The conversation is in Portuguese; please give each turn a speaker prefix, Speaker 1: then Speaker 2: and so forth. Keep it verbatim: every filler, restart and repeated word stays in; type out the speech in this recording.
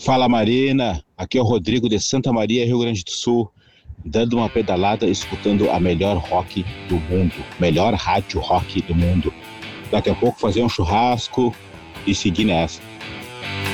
Speaker 1: Fala Marina, aqui é o Rodrigo de Santa Maria, Rio Grande do Sul, dando uma pedalada, escutando a melhor rock do mundo, melhor rádio rock do mundo. Daqui a pouco fazer um churrasco e seguir nessa.